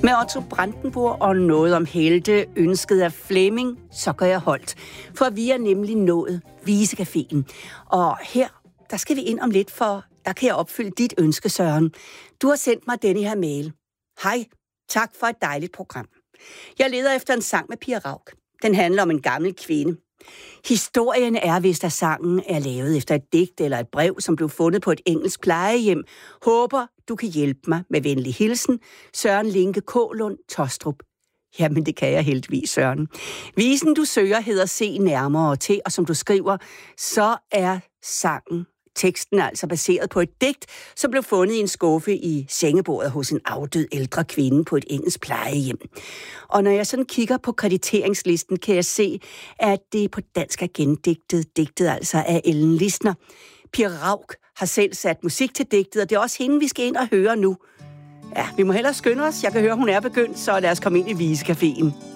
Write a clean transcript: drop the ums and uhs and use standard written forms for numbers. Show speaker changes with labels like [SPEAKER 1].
[SPEAKER 1] Med Otto Brandenburg og noget om helte, ønsket af Flemming, så gør jeg holdt. For vi er nemlig nået Visecaféen. Og her, der skal vi ind om lidt, for der kan jeg opfylde dit ønske, Søren. Du har sendt mig denne her mail. Hej, tak for et dejligt program. Jeg leder efter en sang med Pia Rauk. Den handler om en gammel kvinde. Historien er vist, at sangen er lavet efter et digt eller et brev, som blev fundet på et engelsk plejehjem. Håber, du kan hjælpe mig med venlig hilsen. Søren Linke Kålund Tostrup. Jamen, det kan jeg heldigvis, Søren. Visen, du søger, hedder Se nærmere til, og som du skriver, så er teksten altså baseret på et digt, som blev fundet i en skuffe i sengebordet hos en afdød ældre kvinde på et engelsk plejehjem. Og når jeg sådan kigger på krediteringslisten, kan jeg se, at det på dansk er digtet altså af Ellen Lisner. Pia Rauk har selv sat musik til digtet, og det er også hende, vi skal ind og høre nu. Ja, vi må hellere skynde os. Jeg kan høre, hun er begyndt, så lad os komme ind i Visecaféen.